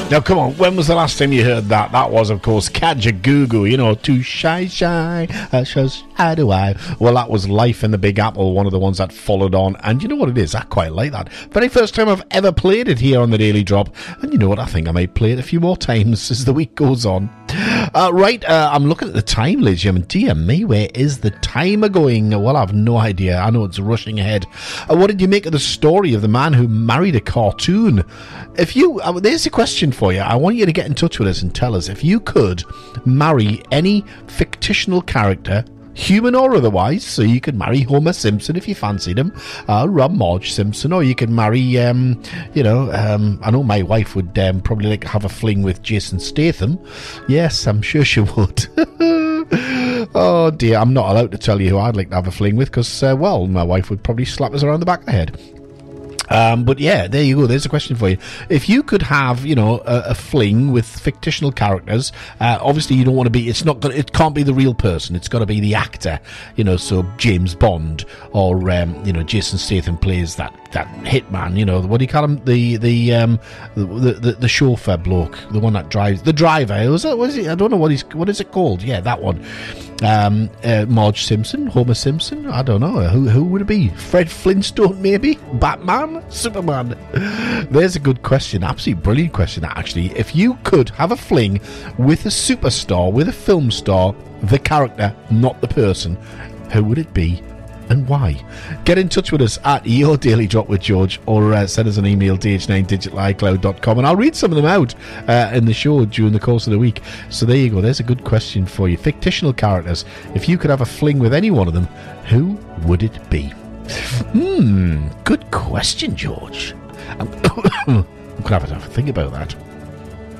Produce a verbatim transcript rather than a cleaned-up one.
Now, come on, when was the last time you heard that? That was, of course, Kajagoogoo, you know, too shy, shy, uh, shows, how do I? Well, that was Life in the Big Apple, one of the ones that followed on, and you know what it is? I quite like that. Very first time I've ever played it here on the Daily Drop, and you know what? I think I may play it a few more times as the week goes on. Uh, right, uh, I'm looking at the time, ladies and gentlemen. Dear me, where is the timer going? Well, I have no idea. I know it's rushing ahead. Uh, what did you make of the story of the man who married a cartoon? If you, uh, there's a question for you. I want you to get in touch with us and tell us if you could marry any fictional character, human or otherwise. So you could marry Homer Simpson if you fancied him, uh, Rob Marge Simpson, or you could marry, um, you know, um, I know my wife would um, probably like to have a fling with Jason Statham. Yes, I'm sure she would. Oh dear, I'm not allowed to tell you who I'd like to have a fling with because, uh, well, my wife would probably slap us around the back of the head. Um, but yeah, there you go. There's a question for you. If you could have, you know, a, a fling with fictional characters, uh, obviously you don't want to be. It's not. Gonna, it can't be the real person. It's got to be the actor. You know, so James Bond or um, you know, Jason Statham plays that that hitman. You know, what do you call him? The the um the the, the chauffeur bloke, the one that drives the driver. Was that? Was it? I don't know what he's. What is it called? Yeah, that one. Um, uh, Marge Simpson, Homer Simpson. I don't know who. Who would it be? Fred Flintstone, maybe? Batman, Superman. There's a good question. Absolutely brilliant question. Actually, if you could have a fling with a superstar, with a film star, the character, not the person, who would it be? And why? Get in touch with us at Your Daily Drop with George, or uh, send us an email, d h nine digital i cloud dot com, and I'll read some of them out uh, in the show during the course of the week. So there you go. There's a good question for you. Fictional characters. If you could have a fling with any one of them, who would it be? Hmm. Good question, George. I'm, I'm going to have to have a think about that.